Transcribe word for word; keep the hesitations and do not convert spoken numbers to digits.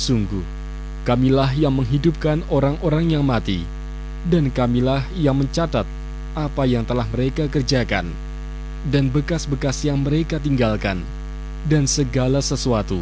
Sungguh, Kamilah yang menghidupkan orang-orang yang mati, dan Kamilah yang mencatat apa yang telah mereka kerjakan, dan bekas-bekas yang mereka tinggalkan, dan segala sesuatu